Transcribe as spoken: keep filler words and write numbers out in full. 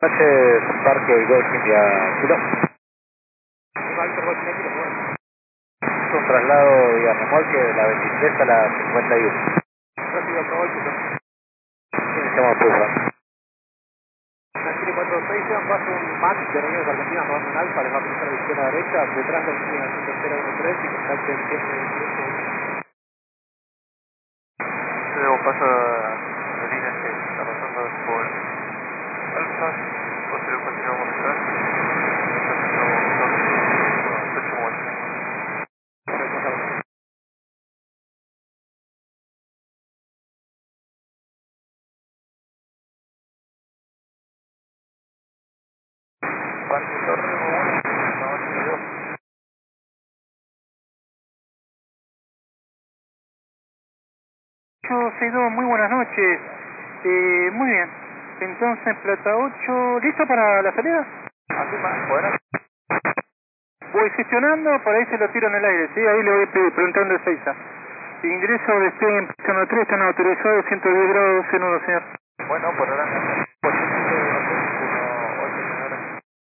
Noches, Parque Golf India Kilo. Es un traslado vía remolque de la veintitrés a la cincuenta y uno. Rápido, aprobó el piso. Iniciamos pulsa. Tranquilo cuatro seis, paso un Max de Reuniones Argentinas tomando un Alfa, les va a cruzar de izquierda a derecha, detrás de la inclinación tercera uno tres y contacten siete veintiocho. Luego pasa la línea que está pasando por Alfa, posterior continuamos atrás, mientras estamos dos, ocho muertos. Parque Torre uno, noventa y dos. ocho seis dos, muy buenas noches. Eh, muy bien. Entonces, Plata ocho, ¿listo para la salida? Así más, bueno. Voy gestionando, por ahí se lo tiro en el aire, ¿sí? Ahí le voy pre- preguntando a Seiza. Ingreso de este en pista tres, están autorizados ciento diez grados en uno, señor. Bueno, por ahora